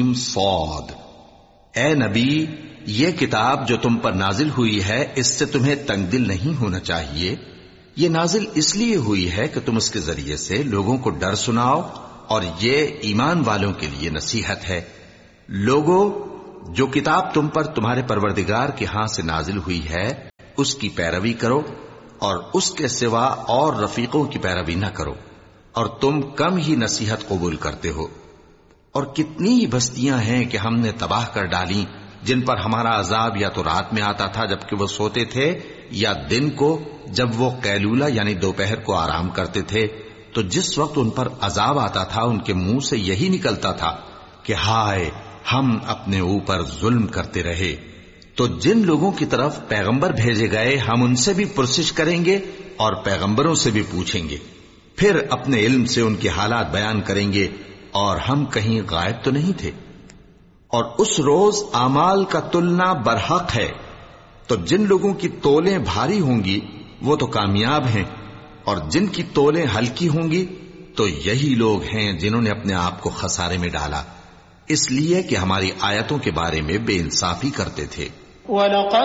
میم صاد۔ اے نبی، یہ کتاب جو تم پر نازل ہوئی ہے اس سے تمہیں تنگ دل نہیں ہونا چاہیے۔ یہ نازل اس لیے ہوئی ہے کہ تم اس کے ذریعے سے لوگوں کو ڈر سناؤ، اور یہ ایمان والوں کے لیے نصیحت ہے۔ لوگوں، جو کتاب تم پر تمہارے پروردگار کے ہاں سے نازل ہوئی ہے اس کی پیروی کرو، اور اس کے سوا اور رفیقوں کی پیروی نہ کرو، اور تم کم ہی نصیحت قبول کرتے ہو۔ اور کتنی ہی بستیاں ہیں کہ ہم نے تباہ کر ڈالی جن پر ہمارا عذاب یا تو رات میں آتا تھا جبکہ وہ سوتے تھے، یا دن کو جب وہ قیلولہ یعنی دوپہر کو آرام کرتے تھے، تو جس وقت ان پر عذاب آتا تھا ان کے منہ سے یہی نکلتا تھا کہ ہائے، ہم اپنے اوپر ظلم کرتے رہے۔ تو جن لوگوں کی طرف پیغمبر بھیجے گئے ہم ان سے بھی پرسش کریں گے اور پیغمبروں سے بھی پوچھیں گے، پھر اپنے علم سے ان کے حالات بیان کریں گے، اور ہم کہیں غائب تو نہیں تھے۔ اور اس روز اعمال کا تلنا برحق ہے، تو جن لوگوں کی تولیں بھاری ہوں گی وہ تو کامیاب ہیں، اور جن کی تولیں ہلکی ہوں گی تو یہی لوگ ہیں جنہوں نے اپنے آپ کو خسارے میں ڈالا، اس لیے کہ ہماری آیتوں کے بارے میں بے انصافی کرتے تھے۔ وَلَقَدْ